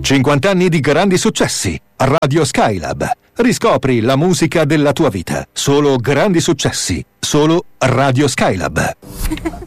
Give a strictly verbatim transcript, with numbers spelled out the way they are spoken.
cinquanta anni di grandi successi. Radio Skylab. Riscopri la musica della tua vita. Solo grandi successi. Solo Radio Skylab.